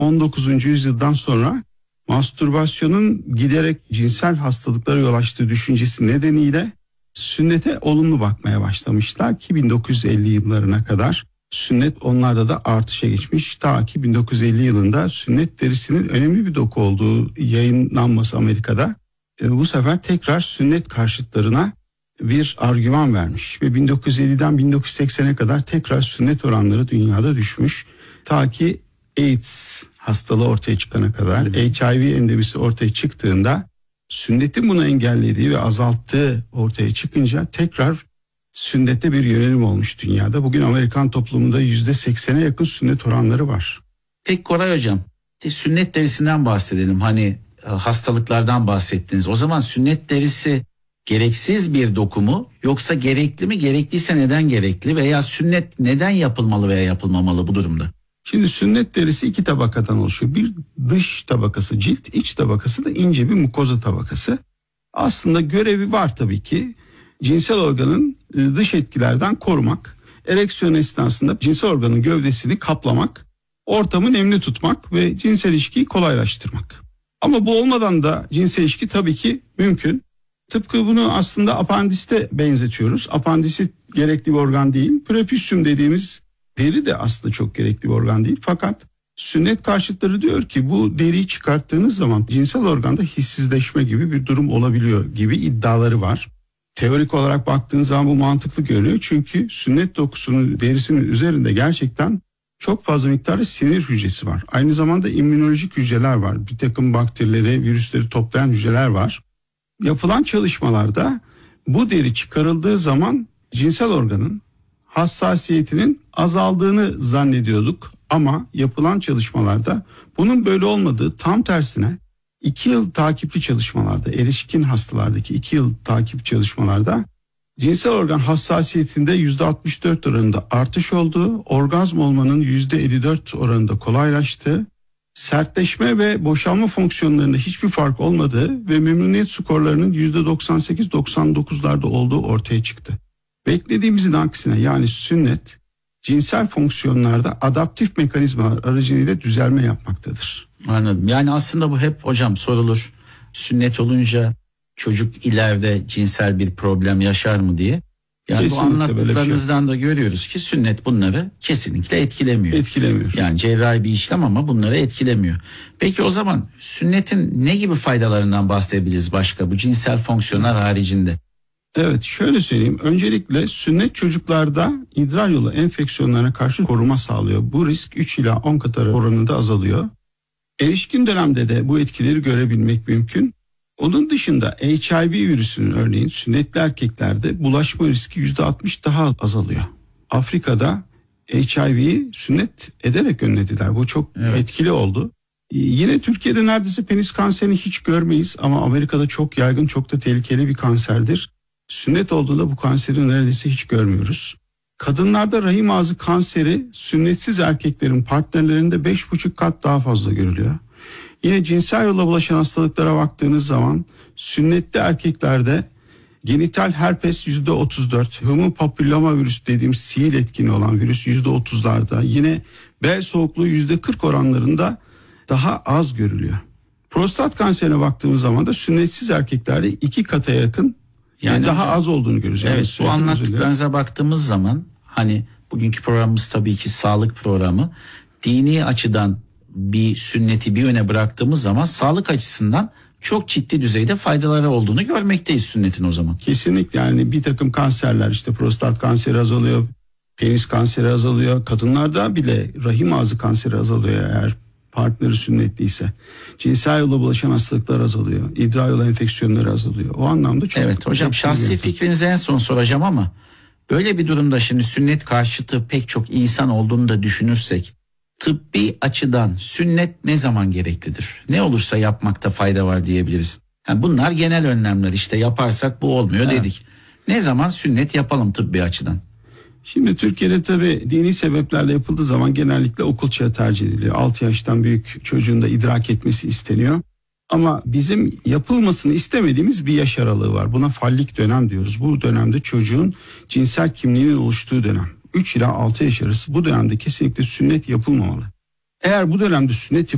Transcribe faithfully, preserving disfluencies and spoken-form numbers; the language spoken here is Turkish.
on dokuzuncu yüzyıldan sonra mastürbasyonun giderek cinsel hastalıklara yol açtığı düşüncesi nedeniyle sünnete olumlu bakmaya başlamışlar ki bin dokuz yüz elli yıllarına kadar sünnet onlarda da artışa geçmiş. Ta ki bin dokuz yüz elli yılında sünnet derisinin önemli bir doku olduğu yayınlanması Amerika'da e, bu sefer tekrar sünnet karşıtlarına bir argüman vermiş ve bin dokuz yüz elliden bin dokuz yüz seksene kadar tekrar sünnet oranları dünyada düşmüş. Ta ki AIDS hastalığı ortaya çıkana kadar, hmm. H I V endemisi ortaya çıktığında sünnetin bunu engellediği ve azalttığı ortaya çıkınca tekrar sünnette bir yönelim olmuş dünyada. Bugün Amerikan toplumunda yüzde seksene yakın sünnet oranları var. Peki Koray Hocam, sünnet derisinden bahsedelim. Hani hastalıklardan bahsettiniz. O zaman sünnet derisi gereksiz bir doku mu, yoksa gerekli mi? Gerekliyse neden gerekli veya sünnet neden yapılmalı veya yapılmamalı bu durumda? Şimdi sünnet derisi iki tabakadan oluşuyor. Bir dış tabakası cilt, iç tabakası da ince bir mukoza tabakası. Aslında görevi var tabii ki. Cinsel organın dış etkilerden korumak, ereksiyon esnasında cinsel organın gövdesini kaplamak, ortamı nemli tutmak ve cinsel ilişkiyi kolaylaştırmak. Ama bu olmadan da cinsel ilişki tabii ki mümkün. Tıpkı bunu aslında apandiste benzetiyoruz. Apandisit gerekli bir organ değil. Prepusyum dediğimiz deri de aslında çok gerekli bir organ değil. Fakat sünnet karşıtları diyor ki bu deriyi çıkarttığınız zaman cinsel organda hissizleşme gibi bir durum olabiliyor gibi iddiaları var. Teorik olarak baktığınız zaman bu mantıklı görünüyor. Çünkü sünnet dokusunun derisinin üzerinde gerçekten çok fazla miktarda sinir hücresi var. Aynı zamanda immünolojik hücreler var. Bir takım bakterileri, virüsleri toplayan hücreler var. Yapılan çalışmalarda bu deri çıkarıldığı zaman cinsel organın hassasiyetinin azaldığını zannediyorduk. Ama yapılan çalışmalarda bunun böyle olmadığı, tam tersine iki yıl takipli çalışmalarda, erişkin hastalardaki iki yıl takip çalışmalarda cinsel organ hassasiyetinde yüzde altmış dört oranında artış olduğu, orgazm olmanın yüzde elli dört oranında kolaylaştığı, sertleşme ve boşalma fonksiyonlarında hiçbir fark olmadığı ve memnuniyet skorlarının yüzde doksan sekiz doksan dokuzlarda olduğu ortaya çıktı. Beklediğimizin aksine, yani sünnet cinsel fonksiyonlarda adaptif mekanizmalar aracılığıyla düzelme yapmaktadır. Anladım. Yani aslında bu hep hocam sorulur. Sünnet olunca çocuk ileride cinsel bir problem yaşar mı diye. Yani kesinlikle bu anlattıklarınızdan şey da görüyoruz ki sünnet bunları kesinlikle etkilemiyor. Etkilemiyor. Yani cerrahi bir işlem ama bunları etkilemiyor. Peki o zaman sünnetin ne gibi faydalarından bahsedebiliriz başka bu cinsel fonksiyonlar haricinde? Evet, şöyle söyleyeyim. Öncelikle sünnet çocuklarda idrar yolu enfeksiyonlarına karşı koruma sağlıyor. Bu risk üç ila on kat oranında azalıyor. Erişkin dönemde de bu etkileri görebilmek mümkün. Onun dışında H I V virüsünün örneğin sünnetli erkeklerde bulaşma riski yüzde altmış daha azalıyor. Afrika'da H I V'yi sünnet ederek önlediler. Bu çok evet. etkili oldu. Yine Türkiye'de neredeyse penis kanserini hiç görmeyiz ama Amerika'da çok yaygın, çok da tehlikeli bir kanserdir. Sünnet olduğunda bu kanseri neredeyse hiç görmüyoruz. Kadınlarda rahim ağzı kanseri sünnetsiz erkeklerin partnerlerinde beş buçuk kat daha fazla görülüyor. Yine cinsel yolla bulaşan hastalıklara baktığınız zaman sünnetli erkeklerde genital herpes yüzde otuz dört, human papilloma virüs dediğimiz sihir etkini olan virüs yüzde otuzlarda, yine bel soğukluğu yüzde kırk oranlarında daha az görülüyor. Prostat kanserine baktığımız zaman da sünnetsiz erkeklerde iki kata yakın yani daha hocam, az olduğunu görüyoruz. Yani evet, bu anlattıklarınıza baktığımız zaman hani bugünkü programımız tabii ki sağlık programı. Dini açıdan bir sünneti bir yöne bıraktığımız zaman sağlık açısından çok ciddi düzeyde faydaları olduğunu görmekteyiz sünnetin o zaman. Kesinlikle, yani bir takım kanserler, işte prostat kanseri azalıyor, penis kanseri azalıyor, kadınlarda bile rahim ağzı kanseri azalıyor eğer partneri sünnetliyse. Cinsel yolla bulaşan hastalıklar azalıyor, idrar yolu enfeksiyonları azalıyor. O anlamda çok... Evet hocam, şahsi fikrinizi en son soracağım ama böyle bir durumda şimdi sünnet karşıtı pek çok insan olduğunu da düşünürsek, tıbbi açıdan sünnet ne zaman gereklidir? Ne olursa yapmakta fayda var diyebiliriz. Yani bunlar genel önlemler, işte yaparsak bu olmuyor evet. dedik. Ne zaman sünnet yapalım tıbbi açıdan? Şimdi Türkiye'de tabii dini sebeplerle yapıldığı zaman genellikle okul çağı tercih ediliyor. altı yaştan büyük çocuğun da idrak etmesi isteniyor. Ama bizim yapılmasını istemediğimiz bir yaş aralığı var. Buna fallik dönem diyoruz. Bu dönemde çocuğun cinsel kimliğinin oluştuğu dönem. üç ila altı yaş arası, bu dönemde kesinlikle sünnet yapılmamalı. Eğer bu dönemde sünnet